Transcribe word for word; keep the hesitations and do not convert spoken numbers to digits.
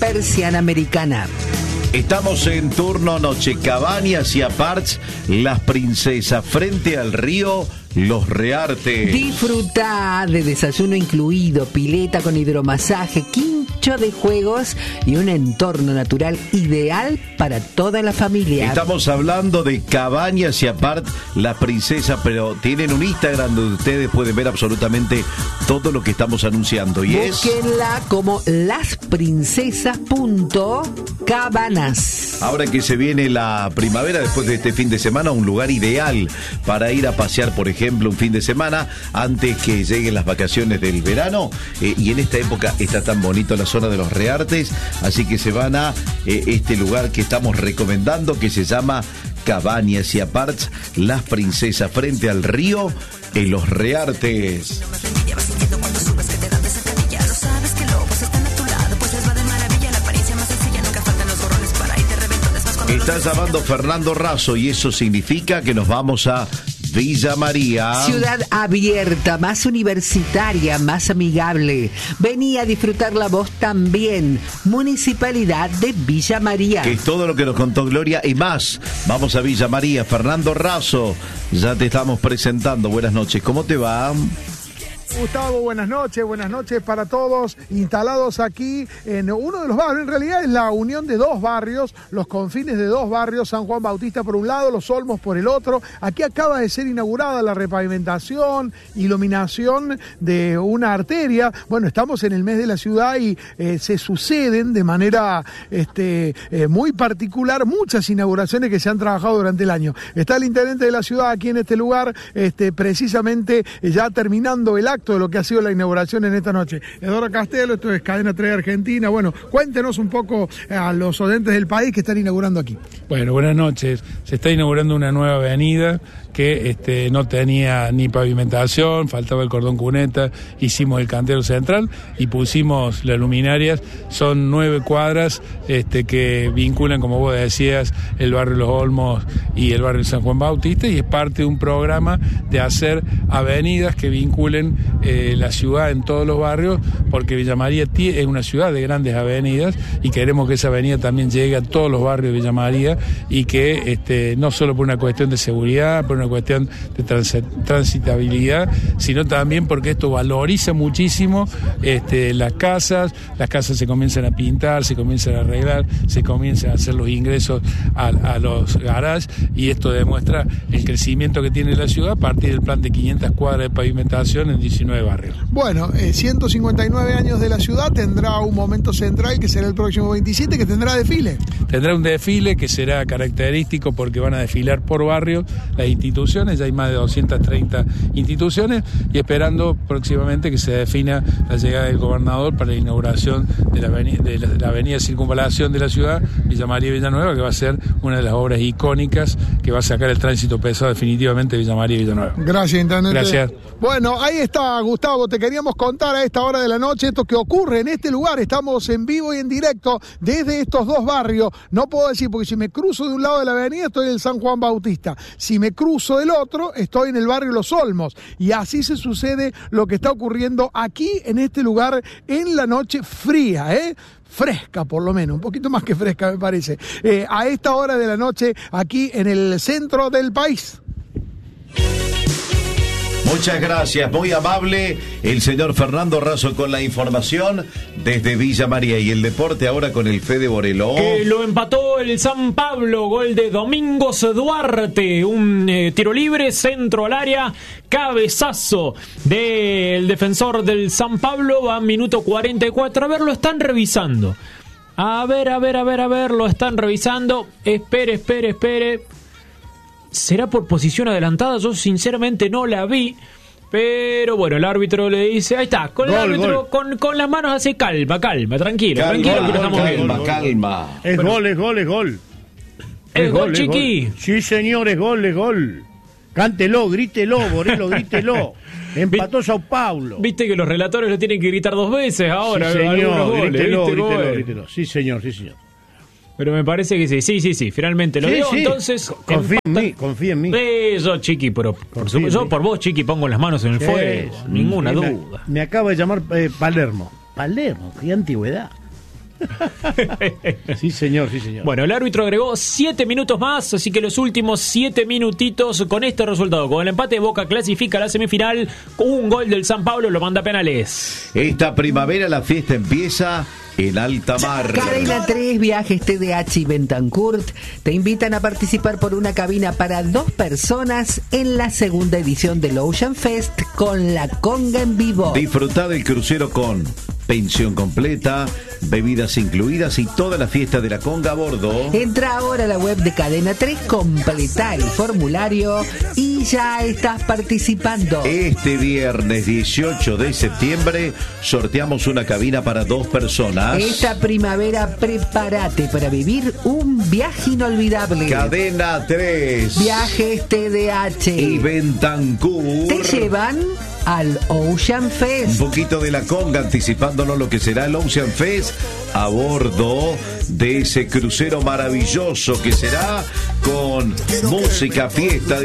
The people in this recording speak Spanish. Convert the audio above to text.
Persiana Americana. Estamos en turno noche, Cabañas y Aparts, Las Princesas, frente al río Los Reartes. Disfruta de desayuno incluido, pileta con hidromasaje, quincho de juegos y un entorno natural ideal para toda la familia. Estamos hablando de Cabañas y Aparts, Las Princesas, pero tienen un Instagram donde ustedes pueden ver absolutamente todo lo que estamos anunciando. Y búsquenla es como lasprincesas.cabanas. Ahora que se viene la primavera, después de este fin de semana, un lugar ideal para ir a pasear, por ejemplo, un fin de semana antes que lleguen las vacaciones del verano, eh, y en esta época está tan bonito la zona de Los Reartes, así que se van a eh, este lugar que estamos recomendando, que se llama Cabañas y Aparts, Las Princesas, frente al río en Los Reartes. Está llamando Fernando Razo y eso significa que nos vamos a Villa María. Ciudad abierta, más universitaria, más amigable. Vení a disfrutarla vos también. Municipalidad de Villa María. Que es todo lo que nos contó Gloria y más. Vamos a Villa María. Fernando Razo, ya te estamos presentando. Buenas noches, ¿cómo te va? Gustavo, buenas noches, buenas noches para todos, instalados aquí en uno de los barrios, en realidad es la unión de dos barrios, los confines de dos barrios, San Juan Bautista por un lado, Los Olmos por el otro. Aquí acaba de ser inaugurada la repavimentación, iluminación de una arteria. Bueno, estamos en el mes de la ciudad y eh, se suceden de manera este, eh, muy particular muchas inauguraciones que se han trabajado durante el año. Está el intendente de la ciudad aquí en este lugar, este, precisamente eh, ya terminando el acto de lo que ha sido la inauguración en esta noche. Eduardo Castelo, esto es Cadena tres Argentina. Bueno, cuéntenos un poco a los oyentes del país que están inaugurando aquí. Bueno, buenas noches. Se está inaugurando una nueva avenida que este, no tenía ni pavimentación, faltaba el cordón cuneta, hicimos el cantero central y pusimos las luminarias. Son nueve cuadras este, que vinculan, como vos decías, el barrio Los Olmos y el barrio San Juan Bautista, y es parte de un programa de hacer avenidas que vinculen eh, la ciudad en todos los barrios, porque Villa María es una ciudad de grandes avenidas y queremos que esa avenida también llegue a todos los barrios de Villa María, y que este, no solo por una cuestión de seguridad, por una cuestión de trans- transitabilidad, sino también porque esto valoriza muchísimo este, las casas, las casas se comienzan a pintar, se comienzan a arreglar, se comienzan a hacer los ingresos a, a los garages, y esto demuestra el crecimiento que tiene la ciudad a partir del plan de quinientas cuadras de pavimentación en diecinueve barrios. Bueno, eh, ciento cincuenta y nueve años de la ciudad, tendrá un momento central que será el próximo veintisiete, que tendrá desfile. Tendrá un desfile que será característico porque van a desfilar por barrio las instituciones, ya hay más de doscientas treinta instituciones, y esperando próximamente que se defina la llegada del gobernador para la inauguración de la avenida, de la, de la avenida Circunvalación de la ciudad, Villa María y Villanueva, que va a ser una de las obras icónicas que va a sacar el tránsito pesado definitivamente de Villa María y Villanueva. Gracias, intendente. Gracias. Bueno, ahí está, Gustavo, te queríamos contar a esta hora de la noche esto que ocurre en este lugar. Estamos en vivo y en directo desde estos dos barrios. No puedo decir, porque si me cruzo de un lado de la avenida estoy en el San Juan Bautista, si me cruzo del otro estoy en el barrio Los Olmos, y así se sucede lo que está ocurriendo aquí en este lugar en la noche fría, ¿eh? Fresca, por lo menos, un poquito más que fresca me parece, eh, a esta hora de la noche aquí en el centro del país. Muchas gracias, muy amable el señor Fernando Razo con la información desde Villa María, y el deporte ahora con el Fede Borelo. Que lo empató el San Pablo, gol de Domingos Duarte, un eh, tiro libre, centro al área, cabezazo del defensor del San Pablo, va a minuto cuarenta y cuatro, a ver, lo están revisando, a ver, a ver, a ver, a ver, lo están revisando, espere, espere, espere. ¿Será por posición adelantada? Yo sinceramente no la vi. Pero bueno, el árbitro le dice, ahí está, con gol, el árbitro, con, con las manos hace calma, calma, tranquilo, calma, tranquilo, que lo estamos calma, viendo. calma. Es bueno, gol, es gol, es gol. Es, es gol, gol, chiqui. Gol. Sí, señor, es gol, es gol. Cántelo, grítelo, Borelo, grítelo. Empató Sao Paulo. Viste que los relatores lo tienen que gritar dos veces ahora. Sí, señor, goles, grítelo, ¿viste? grítelo, Gol. grítelo. Sí, señor, sí, señor. Pero me parece que sí, sí, sí, sí, finalmente lo sí, dio, sí. entonces... Confía en mí, confía en mí. Eso, Chiqui, pero por su, yo por vos, Chiqui, pongo las manos en el sí, fuego, ninguna me, duda. Me acaba de llamar eh, Palermo. Palermo, qué antigüedad. Sí, señor, sí, señor. Bueno, el árbitro agregó siete minutos más, así que los últimos siete minutitos con este resultado, con el empate, Boca clasifica a la semifinal, un gol del San Pablo lo manda a penales. Esta primavera la fiesta empieza en alta mar. Cadena tres, Viajes T D H y Bentancourt te invitan a participar por una cabina para dos personas en la segunda edición del Ocean Fest con la conga en vivo. Disfrutá del crucero con pensión completa, bebidas incluidas y toda la fiesta de la conga a bordo. Entra ahora a la web de Cadena tres, completá el formulario y ya estás participando. Este viernes dieciocho de septiembre sorteamos una cabina para dos personas. Esta primavera prepárate para vivir un viaje inolvidable. Cadena tres, Viajes T D H y Bentancourt te llevan al Ocean un Fest. poquito de la conga, anticipándonos lo que será el Ocean Fest a bordo de ese crucero maravilloso que será con música, fiesta,